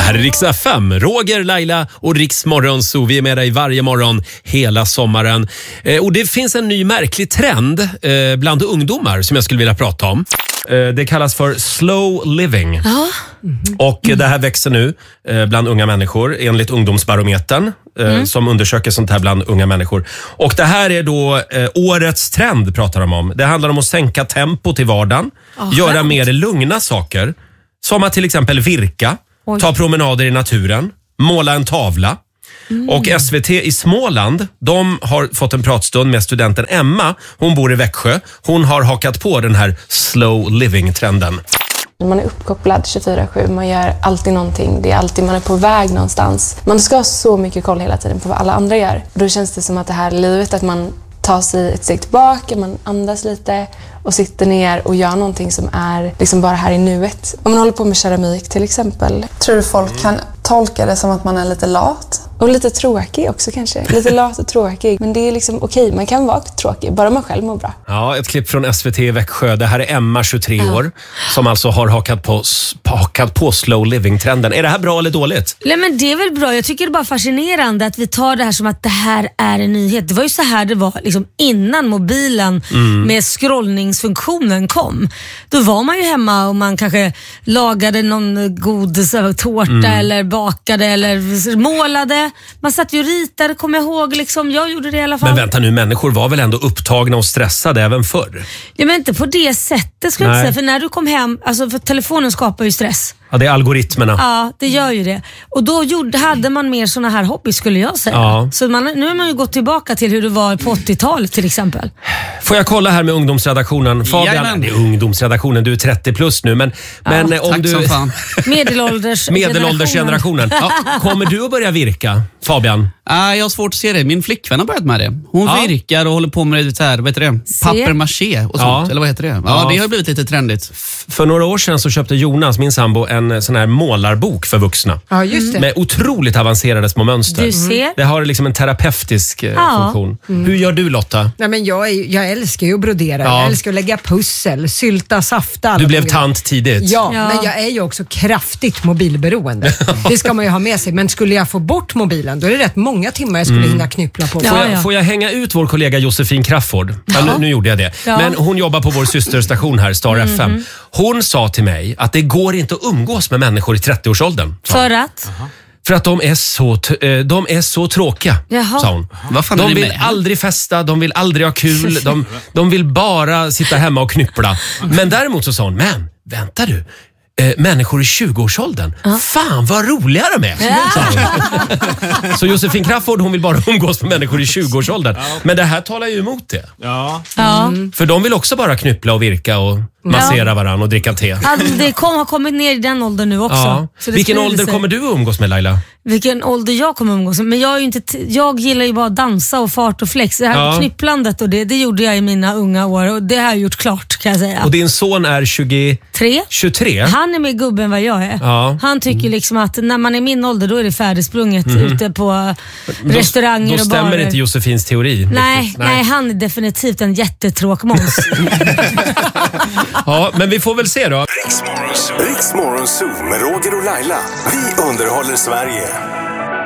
här är Rix FM, Roger, Laila och Rix Morgonzoo. Vi är med dig varje morgon hela sommaren. Och det finns en ny märklig trend bland ungdomar som jag skulle vilja prata om. Det kallas för slow living. Och det här växer nu bland unga människor enligt ungdomsbarometern som undersöker sånt här bland unga människor. Och det här är då årets trend pratar de om. Det handlar om att sänka tempot i vardagen, göra mer lugna saker. Som att till exempel virka, ta promenader i naturen, måla en tavla. Och SVT i Småland, de har fått en pratstund med studenten Emma. Hon bor i Växjö. Hon har hakat på den här slow living-trenden. Man är uppkopplad 24/7, man gör alltid någonting. Det är alltid man är på väg någonstans. Man ska ha så mycket koll hela tiden på vad alla andra gör. Då känns det som att det här livet, att man tar sig ett steg tillbaka, man andas lite och sitter ner och gör någonting som är liksom bara här i nuet. Om man håller på med keramik till exempel. Tror du folk kan tolka det som att man är lite lat? Och lite tråkig också kanske. Lite lat och tråkig. Men det är liksom okej, man kan vara tråkig, bara man själv mår bra. Ja, ett klipp från SVT i Växjö. Det här är Emma, 23 år, som alltså har hakat på slow living-trenden. Är det här bra eller dåligt? Nej, men det är väl bra. Jag tycker det är bara fascinerande att vi tar det här som att det här är en nyhet. Det var ju så här det var liksom innan mobilen med scrollningsfunktionen kom. Då var man ju hemma och man kanske lagade någon god tårta eller bakade eller målade. Man satt ju och ritade, kommer jag ihåg. Liksom, jag gjorde det i alla fall. Men vänta nu, människor var väl ändå upptagna och stressade även förr? Ja, men inte på det sättet skulle jag säga. För när du kom hem, alltså för telefonen skapar ju stress. Ja, det är algoritmerna. Ja, det gör ju det. Och då hade man mer såna här hobby skulle jag säga. Ja. Så nu har man ju gått tillbaka till hur det var på 80-talet till exempel. Får jag kolla här med ungdomsredaktionen? Fabian, det är ungdomsredaktionen, du är 30 plus nu. Men om du... Medelåldersgenerationen. Ja, kommer du att börja virka, Fabian? Jag har svårt att se det. Min flickvän har börjat med det. Hon virkar och håller på med det här, vad heter det? Papier-maché och sånt, eller vad heter det? Ja, det har blivit lite trendigt. För några år sedan så köpte Jonas, min sambo, en sån här målarbok för vuxna. Ja, just det. Med otroligt avancerade små mönster. Du ser. Det har liksom en terapeutisk funktion. Hur gör du, Lotta? Nej, men jag älskar ju att brodera. Jag älskar att lägga pussel, sylta, safta. Du blev tant tidigt. Ja, men jag är ju också kraftigt mobilberoende. Det ska man ju ha med sig. Men skulle jag få bort mobilen, då är det rätt många timmar jag skulle hinna knyppla på. Får jag hänga ut vår kollega Josefin Crafoord? Ja, nu gjorde jag det. Ja. Men hon jobbar på vår systerstation här, Star FM. Hon sa till mig att det går inte att umgås med människor i 30-årsåldern. För att de är så tråkiga, sa hon. De vill aldrig festa, de vill aldrig ha kul, de vill bara sitta hemma och knyppla. Men däremot så sa hon, men vänta du, människor i 20-årsåldern. Fan vad roliga de är. Så Josefin Crafoord, hon vill bara umgås med människor i 20-årsåldern. Men det här talar ju emot det. För de vill också bara knyppla och virka och massera varann och dricka te. Ja, det har kommit ner i den åldern nu också. Ja. Vilken ålder kommer du att umgås med, Laila? Vilken ålder jag kommer att umgås med? Men jag gillar ju bara dansa och fart och flex. Det här knypplandet och det gjorde jag i mina unga år. Och det har jag gjort klart, kan jag säga. Och din son är 23? Han är mer gubben vad jag är. Han tycker liksom att när man är min ålder, då är det färdigsprunget ute på restauranger och barer. Då stämmer inte Josefins teori. Nej, han är definitivt en jättetråkmåns. Ja, men vi får väl se då. Rix Morgonzoo med Roger och Laila. Vi underhåller Sverige.